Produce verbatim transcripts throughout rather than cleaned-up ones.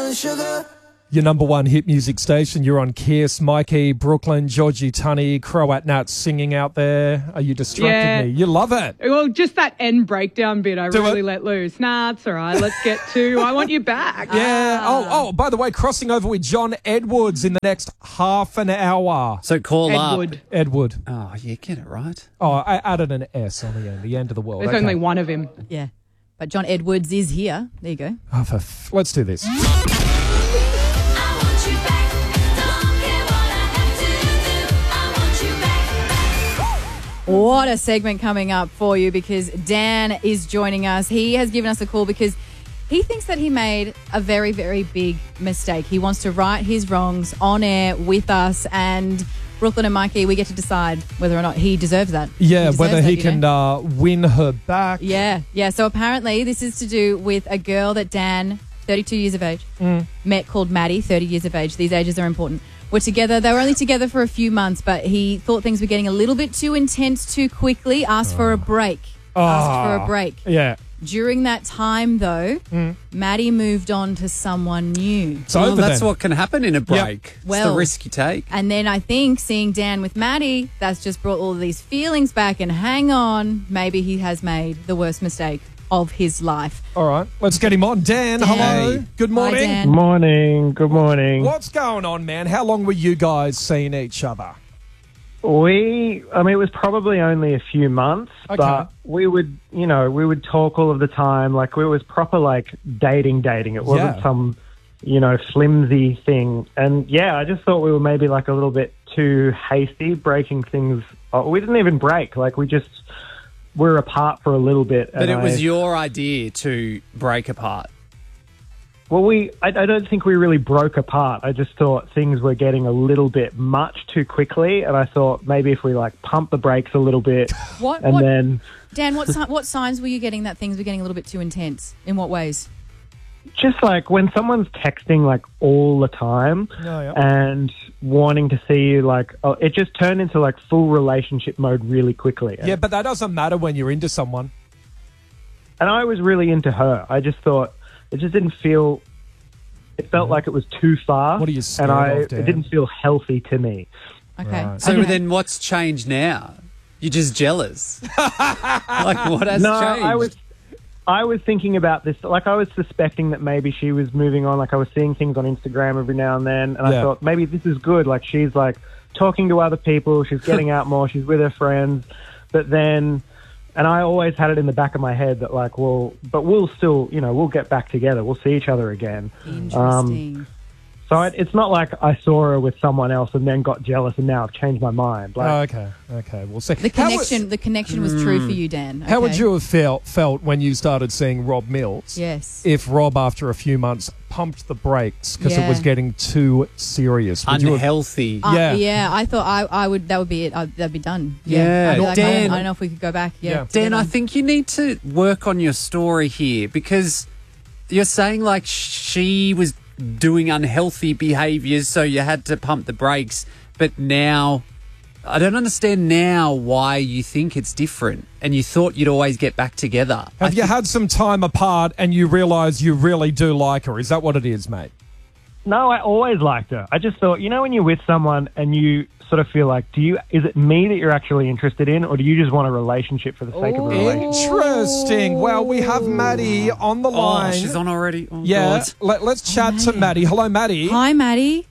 and sugar. Your number one hit music station. You're on Kiss. Mikey, Brooklyn, Georgie Tunney, Croat Nat singing out there. Are you distracting Yeah. me? You love it. Well, just that end breakdown bit, I Do really it. let loose. Nah, it's all right. Let's get to I Want You Back. Yeah. Ah. Oh, oh, by the way, crossing over with John Edwards in the next half an hour. So call Edward. up. Edward. Oh, yeah, get it right. Oh, I added an S on the end, the end of the world. There's Okay. only one of him. Yeah. But John Edwards is here. There you go. Oh, for f- let's do this. What a segment coming up for you, because Dan is joining us. He has given us a call because he thinks that he made a very, very big mistake. He wants to right his wrongs on air with us, and Brooklyn and Mikey, we get to decide whether or not he deserves that. Yeah, He deserves whether that, he you can know? uh, win her back. Yeah, yeah. So apparently this is to do with a girl that Dan, thirty-two years of age, Mm. met called Maddie, thirty years of age. These ages are important. Were together. They were only together for a few months, but he thought things were getting a little bit too intense too quickly, asked for a break. Asked for a break. Yeah. During that time, though, Mm. Maddie moved on to someone new. So well, over that's then. what can happen in a break. It's Well- the risk you take. And then I think seeing Dan with Maddie, that's just brought all of these feelings back. And hang on, maybe he has made the worst mistake of his life. All right, let's get him on. Dan, Dan. hello. Hey. Good Hi, morning. Dan. Morning, good morning. What's going on, man? How long were you guys seeing each other? We, I mean, it was probably only a few months, Okay. but we would, you know, we would talk all of the time. Like, it was proper, like, dating, dating. It wasn't Yeah. some, you know, flimsy thing. And, yeah, I just thought we were maybe, like, a little bit too hasty, breaking things. Oh, we didn't even break. Like, we just, we were apart for a little bit. But and it was I- your idea to break apart. Well, we, I, I don't think we really broke apart. I just thought things were getting a little bit much too quickly, and I thought maybe if we like pump the brakes a little bit, What, and what then Dan, what, si- what signs were you getting that things were getting a little bit too intense? In what ways? just like when someone's texting like all the time Oh, yeah. and wanting to see you, like oh, it just turned into like full relationship mode really quickly. Yeah, but that doesn't matter when you're into someone. And I was really into her. I just thought it just didn't feel. It felt like it was too far. What are you scared And I, of, Dan? it didn't feel healthy to me. Okay. Right. So Okay. then what's changed now? You're just jealous. Like, what has no, changed? I was. I was thinking about this. Like, I was suspecting that maybe she was moving on. Like, I was seeing things on Instagram every now and then, and Yeah. I thought maybe this is good. Like, she's like talking to other people. She's getting out more. She's with her friends. But then, and I always had it in the back of my head that like, well, but we'll still, you know, we'll get back together. We'll see each other again. Interesting. So it, it's not like I saw her with someone else and then got jealous and now I've changed my mind. Like, Oh, okay, okay. We'll see. the How would- connection, the connection was true for you, Dan. How would okay? you have felt felt when you started seeing Rob Mills? Yes. If Rob, after a few months, pumped the brakes because it Yeah. was getting too serious? Would you have- Unhealthy. Uh, Yeah. yeah, I thought I, I would. That would be it. I, that'd be done. Yeah. I'd be like, I, Dan- don't, I don't know if we could go back. Yeah, Yeah. Dan, together. I think you need to work on your story here because you're saying like she was doing unhealthy behaviours, so you had to pump the brakes. But now, I don't understand now why you think it's different and you thought you'd always get back together. Have you had some time apart and you realise you really do like her? Is that what it is, mate? no, I always liked her. I just thought, you know, when you're with someone and you sort of feel like, do you, is it me that you're actually interested in, or do you just want a relationship for the sake of a relationship? Interesting. Well, we have Maddie on the Oh, line. she's on already? Oh, Yeah, God. let, let's chat to Maddie. Maddie. Hello, Maddie. Hi, Maddie.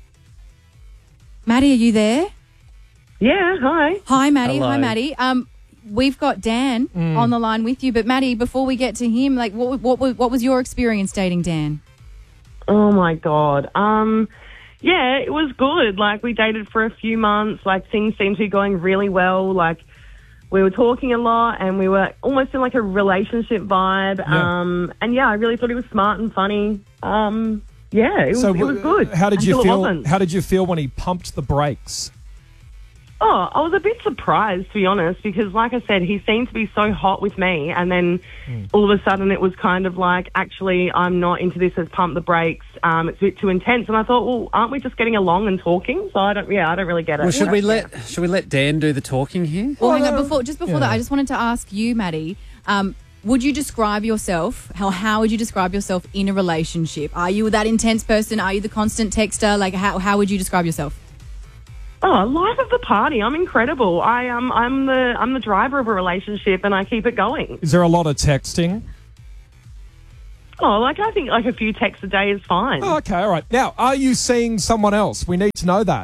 Maddie, are you there? Yeah, hi. Hi, Maddie. Hi, Hello. Maddie. Um, we've got Dan Mm. on the line with you, but Maddie, before we get to him, like, what what was- what was your experience dating Dan? Oh my god. Um, yeah, it was good. Like, we dated for a few months. Like, things seemed to be going really well. Like, we were talking a lot, and we were almost in like a relationship vibe. Yeah. Um, and yeah, I really thought he was smart and funny. Um, yeah, it was, it was good. How did you until it feel? wasn't. How did you feel when he pumped the brakes? Oh, I was a bit surprised, to be honest, because like I said, he seemed to be so hot with me, and then Hmm. all of a sudden it was kind of like, actually, I'm not into this as pump the brakes. Um, it's a bit too intense. And I thought, well, aren't we just getting along and talking? So I don't, yeah, I don't really get it. Well, should we let should we let Dan do the talking here? Well, Oh, hang on. no. Before, just before Yeah. that, I just wanted to ask you, Maddie. Um, would you describe yourself? How how would you describe yourself in a relationship? Are you that intense person? Are you the constant texter? Like, how how would you describe yourself? Oh, life of the party. I'm incredible. I um, I'm the I'm the driver of a relationship, and I keep it going. Is there a lot of texting? Oh, like I think like a few texts a day is fine. Oh, okay, all right. Now, are you seeing someone else? We need to know that.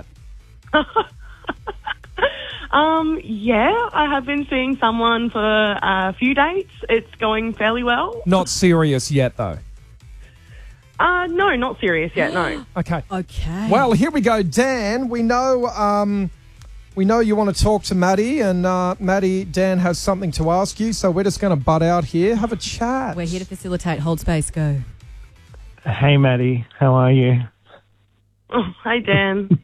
Um, yeah, I have been seeing someone for a few dates. It's going fairly well. Not serious yet, though. Uh, no, not serious yet. No. Okay. Okay. Well, here we go, Dan. We know, um, we know you want to talk to Maddie, and uh, Maddie, Dan has something to ask you, so we're just going to butt out here, have a chat. We're here to facilitate. Hold space. Go. Hey, Maddie, how are you? Oh, hey, Dan.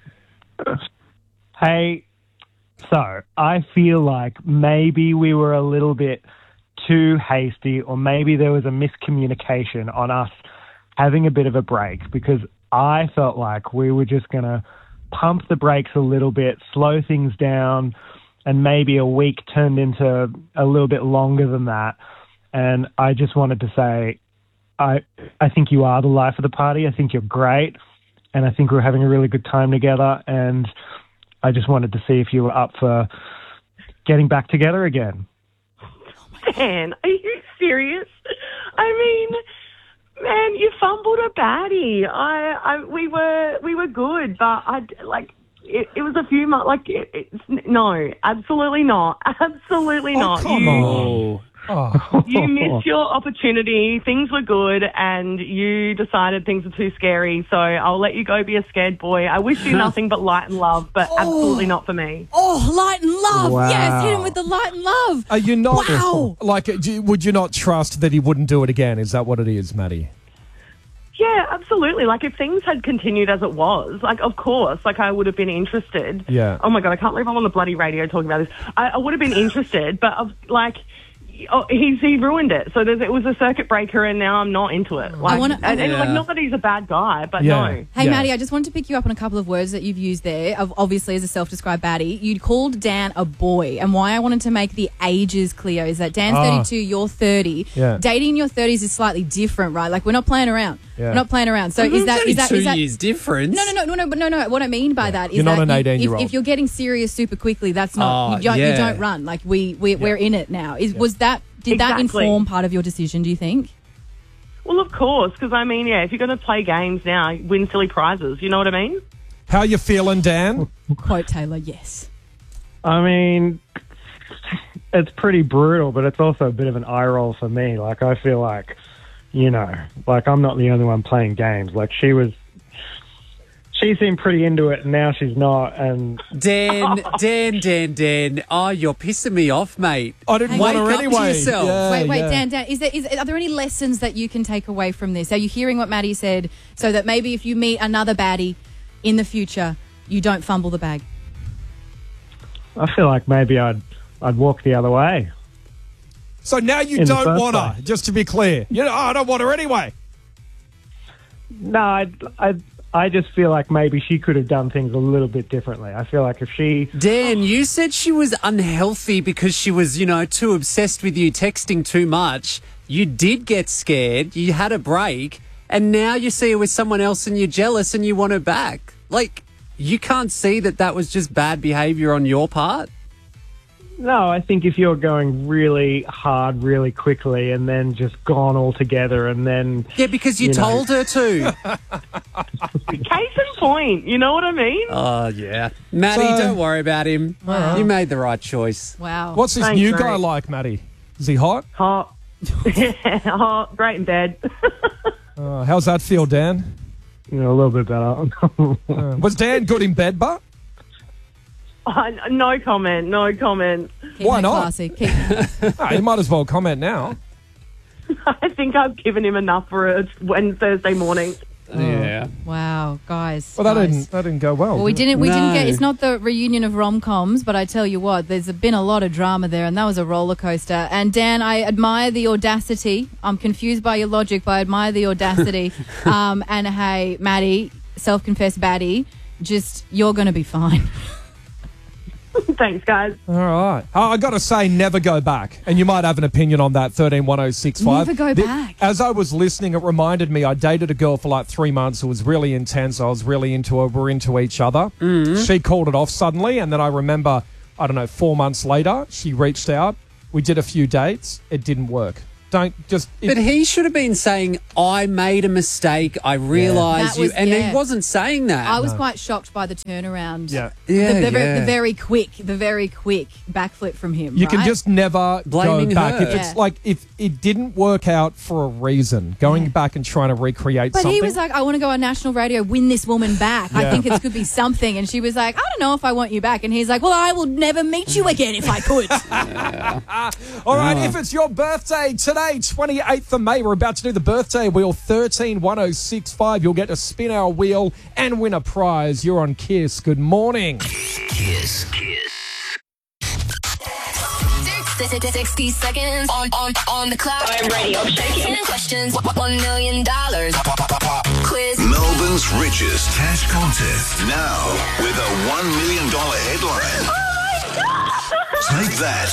Hey, so I feel like maybe we were a little bit too hasty, or maybe there was a miscommunication on us having a bit of a break, because I felt like we were just going to pump the brakes a little bit, slow things down, and maybe a week turned into a little bit longer than that. And I just wanted to say, I I think you are the life of the party. I think you're great, and I think we're having a really good time together, and I just wanted to see if you were up for getting back together again. Dan, are you serious? I mean, man, you fumbled a baddie. I, I, we were, we were good, but I like it. It was a few months. Like, it, it's no, absolutely not, absolutely Oh, not. come you, on. Oh. You missed your opportunity. Things were good, and you decided things were too scary. So I'll let you go be a scared boy. I wish you nothing but light and love, but absolutely not for me. Oh, light and love. Wow. Yes, hit him with the light and love. Are you not, Wow. like, do you- would you not trust that he wouldn't do it again? Is that what it is, Maddie? Yeah, absolutely. Like, if things had continued as it was, like, of course, like, I would have been interested. Yeah. Oh, my God, I can't believe I'm on the bloody radio talking about this. I, I would have been interested, but, of, like, oh, he's he ruined it. So there's, it was a circuit breaker, and now I'm not into it. Like, wanna- and, and, Yeah. like, not that he's a bad guy, but Yeah. no. Hey, Yeah. Maddie, I just wanted to pick you up on a couple of words that you've used there, of obviously as a self-described baddie. You called Dan a boy, and why I wanted to make the ages clear is that Dan's Ah. thirty-two, you're thirty. Yeah. Dating in your thirties is slightly different, right? Like, we're not playing around. Yeah. We're not playing around. So is that is that two is that years difference? No, no, no, no, no, but no, no. What I mean by that is You're not that an you- eighteen-year-old. If, if you're getting serious super quickly, that's not Oh, you, don't, you yeah. don't run. Like we we we're in it now. Is was that did that Exactly. inform part of your decision? Do you think? Well, of course, because, I mean, yeah, if you're going to play games now, win silly prizes. You know what I mean? How you feeling, Dan? Quote Taylor, yes. I mean, it's pretty brutal, but it's also a bit of an eye roll for me. Like, I feel like, you know, like I'm not the only one playing games. Like, she was, she seemed pretty into it, and now she's not. And Dan, Dan, Dan, Dan. Oh, you're pissing me off, mate. I didn't Wake want her up to anyway. yourself. Yeah, Wait, wait, yeah. Dan, Dan, is there, is, are there any lessons that you can take away from this? Are you hearing what Maddie said so that maybe if you meet another baddie in the future, you don't fumble the bag? I feel like maybe I'd I'd walk the other way. So now you In the don't first want her, place. just to be clear. You know, oh, I don't want her anyway. No, I, I, I just feel like maybe she could have done things a little bit differently. I feel like if she, Dan, you said she was unhealthy because she was, you know, too obsessed with you texting too much. You did get scared. You had a break. And now you see her with someone else and you're jealous and you want her back. Like, you can't see that that was just bad behavior on your part? no, I think if you're going really hard, really quickly, and then just gone altogether, and then Yeah, because you, You know. told her to. Case in point. You know what I mean? Oh, yeah. Maddie, So- don't worry about him. Wow. You made the right choice. Wow. What's this Thanks, new mate. guy like, Maddie? Is he hot? Hot. Hot. Great in bed. Uh, how's that feel, Dan? you know, a little bit better. Uh, was Dan good in bed, but? Oh, no comment. No comment. Keep Why it not? classy. Keep, Oh, you might as well comment now. I think I've given him enough for a Wednesday, Thursday morning. Yeah. wow, guys. Well, that guys. didn't that didn't go well. Well, we did it? didn't. We didn't get. No. It's not the reunion of rom coms, but I tell you what, there's been a lot of drama there, and that was a roller coaster. And Dan, I admire the audacity. I'm confused by your logic, but I admire the audacity. um, and hey, Maddie, self-confessed baddie, just you're going to be fine. Thanks, guys. All right. Oh, I got to say, never go back. And you might have an opinion on that, thirteen one oh six five. Never go The- back. As I was listening, it reminded me I dated a girl for like three months. It was really intense. I was really into her. We're into each other. Mm-hmm. She called it off suddenly. And then I remember, I don't know, four months later, she reached out. We did a few dates. It didn't work. Don't just... It, But he should have been saying, I made a mistake. I realised That you. was- And yeah. he wasn't saying that. I was quite shocked by the turnaround. Yeah. Yeah, the, the, very, yeah. the very quick, the very quick backflip from him. You can right? just never Blaming go back. her. If it's Yeah. like, if it didn't work out for a reason, going back and trying to recreate But something... he was like, I want to go on national radio, win this woman back. I Yeah. think it could be something. And she was like, I don't know if I want you back. And he's like, well, I will never meet you again if I could. All right, if it's your birthday today, twenty-eighth of May, we're about to do the birthday wheel, thirteen one oh six five. You'll get to spin our wheel and win a prize. You're on Kiss. Good morning. Kiss. Kiss. sixty seconds on, on, on the clock. I'm ready. I'm shaking. ten questions. One million dollars. Quiz. Melbourne's richest cash contest. Now with a one million dollars headline. Oh my God. Take that